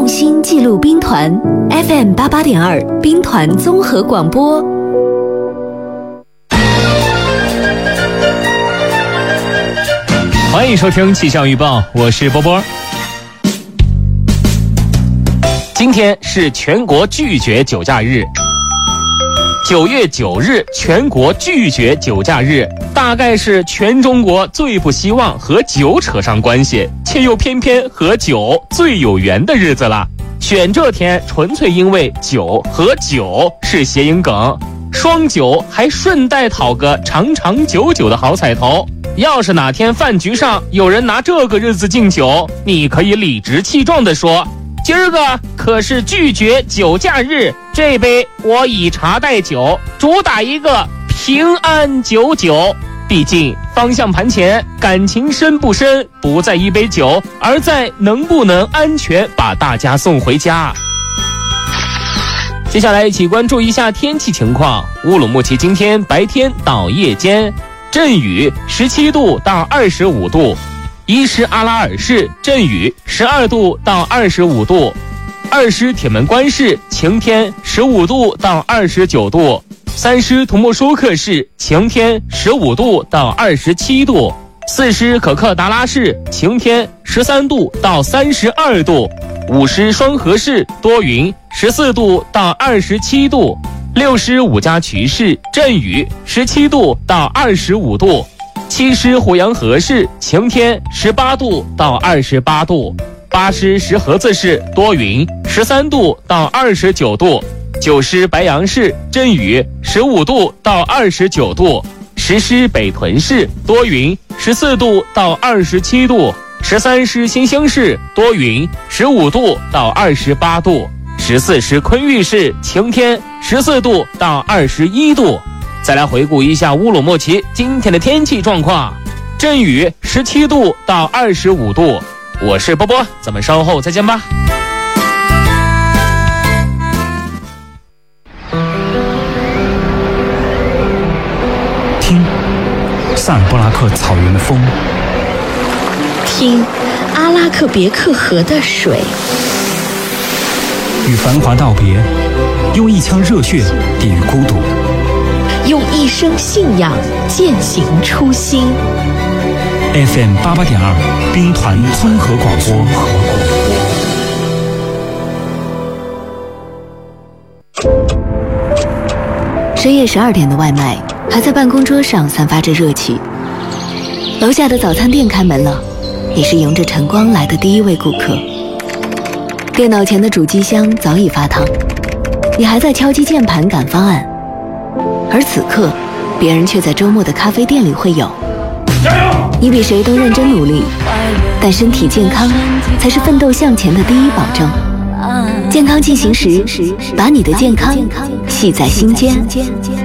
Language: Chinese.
用心记录兵团 FM88.2 兵团综合广播。 欢迎收听气象预报，我是波波。今天是全国拒绝酒驾日，9月9日全国拒绝酒驾日，大概是全中国最不希望和酒扯上关系，却又偏偏和酒最有缘的日子了。选这天纯粹因为酒和酒是谐音梗，双酒还顺带讨个长长久久的好彩头。要是哪天饭局上有人拿这个日子敬酒，你可以理直气壮地说，今儿个可是拒绝酒驾日，这杯我以茶代酒，主打一个平安久久。毕竟方向盘前，感情深不深不在一杯酒，而在能不能安全把大家送回家。接下来一起关注一下天气情况。乌鲁木齐今天白天到夜间阵雨17度到25度，伊什阿拉尔市阵雨12度到25度，二师铁门关市晴天15度到29度，三师图木舒克市晴天15度到27度，四师可克达拉市晴天13度到32度，五师双河市多云14度到27度，六师五家渠市阵雨17度到25度，七师鄱阳河市晴天18度到28度，八师石河子市多云13度到29度，九师白杨市阵雨15度到29度，十师北屯市多云14度到27度，十三师新兴市多云15度到28度，十四师昆玉市晴天14度到21度。再来回顾一下乌鲁木齐今天的天气状况，阵雨17度到25度。我是波波，咱们稍后再见吧。 听萨尔布拉克草原的风， 听阿拉克别克河的水， 与繁华道别，用一腔热血抵御孤独， 用一生信仰践行初心。 FM88.2 兵团综合广播。 深夜12点的外卖还在办公桌上散发着热气，楼下的早餐店开门了，你是迎着晨光来的第一位顾客。电脑前的主机箱早已发烫，你还在敲击键盘赶方案，而此刻别人却在周末的咖啡店里会友。你比谁都认真努力，但身体健康才是奋斗向前的第一保证。健康进行时，把你的健康系在心间。